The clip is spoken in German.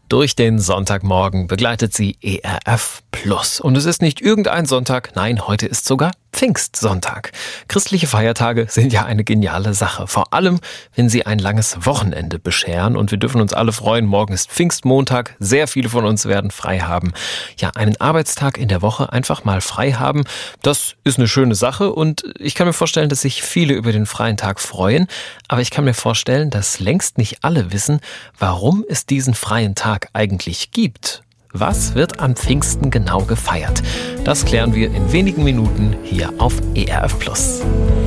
Durch den Sonntagmorgen begleitet sie ERF Plus. Und es ist nicht irgendein Sonntag, nein, heute ist sogar Pfingstsonntag. Christliche Feiertage sind ja eine geniale Sache, vor allem, wenn sie ein langes Wochenende bescheren. Und wir dürfen uns alle freuen, morgen ist Pfingstmontag, sehr viele von uns werden frei haben. Ja, einen Arbeitstag in der Woche einfach mal frei haben, das ist eine schöne Sache und ich kann mir vorstellen, dass sich viele über den freien Tag freuen. Aber ich kann mir vorstellen, dass längst nicht alle wissen, warum es diesen freien Tag eigentlich gibt. Was wird am Pfingsten genau gefeiert? Das klären wir in wenigen Minuten hier auf ERF Plus.